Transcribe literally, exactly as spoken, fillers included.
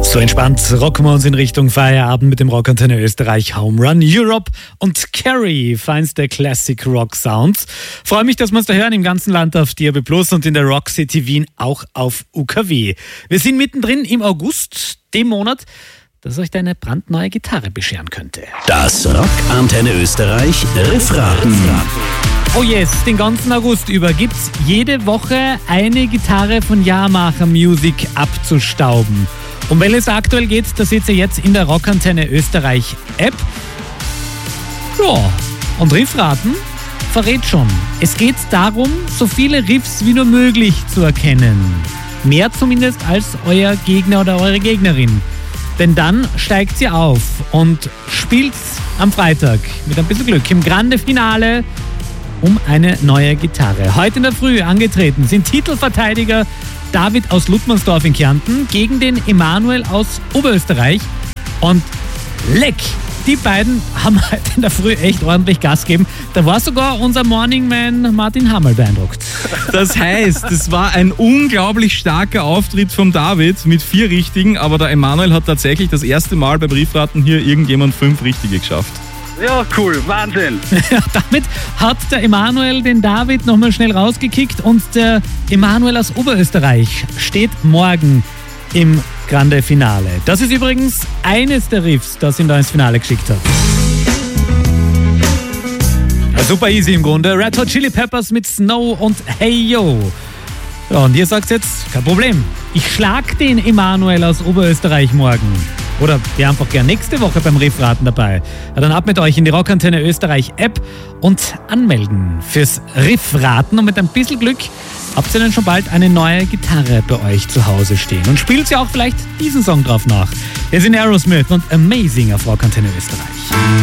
So entspannt rocken wir uns in Richtung Feierabend mit dem Rockantenne Österreich Home Run Europe und Carrie, feinste Classic Rock Sounds. Freue mich, dass wir uns da hören im ganzen Land auf D A B plus und in der Rock City Wien auch auf U K W. Wir sind mittendrin im August, dem Monat, das euch deine brandneue Gitarre bescheren könnte. Das Rockantenne Österreich Riffraten. Oh yes, den ganzen August über gibt's jede Woche eine Gitarre von Yamaha Music abzustauben. Um welches aktuell geht, das seht ihr jetzt in der Rockantenne Österreich App. Ja, und Riffraten verrät schon. Es geht darum, so viele Riffs wie nur möglich zu erkennen. Mehr zumindest als euer Gegner oder eure Gegnerin. Denn dann steigt sie auf und spielt am Freitag mit ein bisschen Glück im Grande Finale um eine neue Gitarre. Heute in der Früh angetreten sind Titelverteidiger David aus Ludmersdorf in Kärnten gegen den Emanuel aus Oberösterreich. Und leck, die beiden haben heute in der Früh echt ordentlich Gas gegeben. Da war sogar unser Morningman Martin Hammerl beeindruckt. Das heißt, es war ein unglaublich starker Auftritt vom David mit vier Richtigen, aber der Emanuel hat tatsächlich das erste Mal bei Briefraten hier irgendjemand fünf Richtige geschafft. Ja, cool, Wahnsinn. Ja, damit hat der Emanuel den David nochmal schnell rausgekickt und der Emanuel aus Oberösterreich steht morgen im Grande Finale. Das ist übrigens eines der Riffs, das ihn da ins Finale geschickt hat. Ja, super easy im Grunde. Red Hot Chili Peppers mit Snow und Hey Yo. Ja, und ihr sagt jetzt, kein Problem. Ich schlag den Emanuel aus Oberösterreich morgen. Oder der einfach gern nächste Woche beim Riffraten dabei. Ja, dann ab mit euch in die Rockantenne Österreich App und anmelden fürs Riffraten. Und mit ein bisschen Glück habt ihr dann schon bald eine neue Gitarre bei euch zu Hause stehen. Und spielt sie auch vielleicht diesen Song drauf nach. Wir sind Aerosmith und Amazing auf Rockantenne Österreich.